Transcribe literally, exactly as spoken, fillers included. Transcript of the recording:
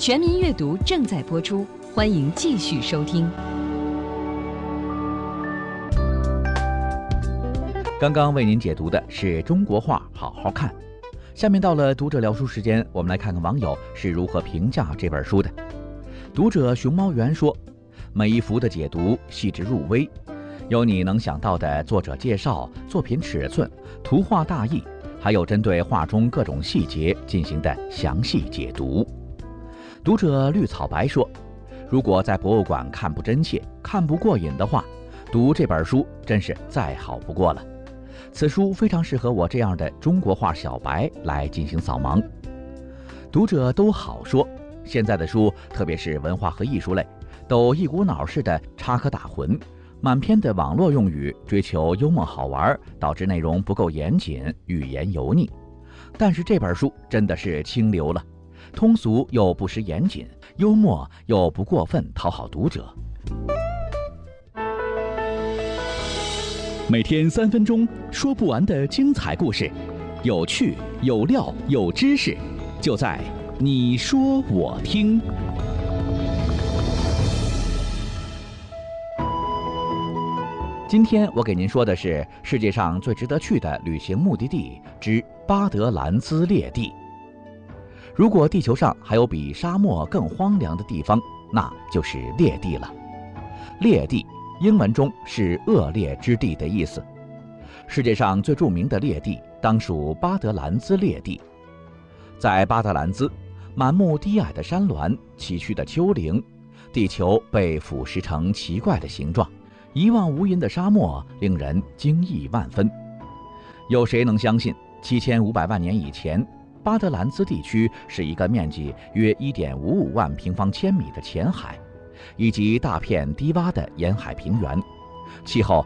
全民阅读正在播出，欢迎继续收听。 刚刚为您解读的是中国画好好看。下面到了读者聊书时间，我们来看看网友是如何评价这本书的。读者熊猫园说，每一幅的解读细致入微，有你能想到的作者介绍、作品尺寸、图画大意，还有针对画中各种细节进行的详细解读。读者绿草白说，如果在博物馆看不真切、看不过瘾的话，读这本书真是再好不过了。此书非常适合我这样的中国画小白来进行扫盲。读者都好说，现在的书，特别是文化和艺术类，都一股脑似的插科打诨，满篇的网络用语，追求幽默好玩，导致内容不够严谨，语言油腻。但是这本书真的是清流了，通俗又不失严谨，幽默又不过分讨好读者。 每天三分钟，说不完的精彩故事，有趣有料有知识，就在你说我听。 今天我给您说的是世界上最值得去的旅行目的地之巴德兰兹列地。如果地球上还有比沙漠更荒凉的地方，那就是列地了。列地英文中是恶劣之地的意思。世界上最著名的列地当属巴德兰兹列地。在巴德兰兹，满目低矮的山峦，崎岖的丘陵，地球被腐蚀成奇怪的形状，一望无垠的沙漠令人惊异万分。有谁能相信七千五百万年以前，巴德兰兹地区是一个面积约 一点五五万平方千米的浅海，以及大片低洼的沿海平原，气候